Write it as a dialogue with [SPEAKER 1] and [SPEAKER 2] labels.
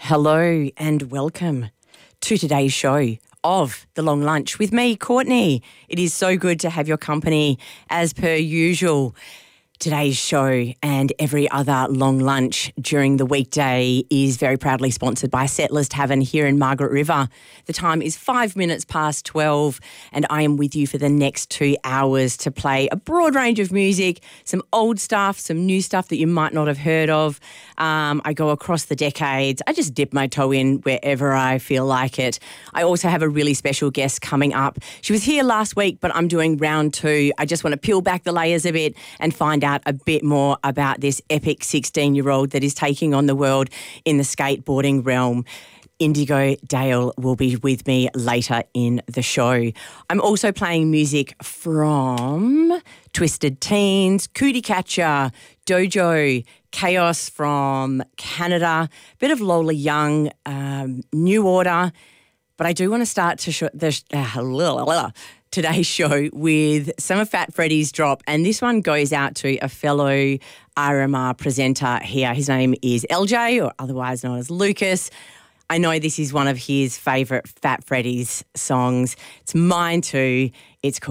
[SPEAKER 1] Hello and welcome to today's show of The Long Lunch with me, Courtney. It is so good to have your company as per usual. Today's show and every other long lunch during the weekday is very proudly sponsored by Settlers Tavern here in Margaret River. The time is 5 minutes past 12 and I am with you for the next 2 hours to play a broad range of music, some old stuff, some new stuff that you might not have heard of. I go across the decades. I just dip my toe in wherever I feel like it. I also have a really special guest coming up. She was here last week, but I'm doing round two. I just want to peel back the layers a bit and find out a bit more about this epic 16-year-old that is taking on the world in the skateboarding realm. Indigo Dale will be with me later in the show. I'm also playing music from Twisted Teens, Cootie Catcher, Dojo, Chaos from Canada, bit of Lola Young, New Order. But I do want to start today's show with some of Fat Freddy's drop, and this one goes out to a fellow RMR presenter here. His name is LJ, or otherwise known as Lucas. I know this is one of his favourite Fat Freddy's songs. It's mine too. It's called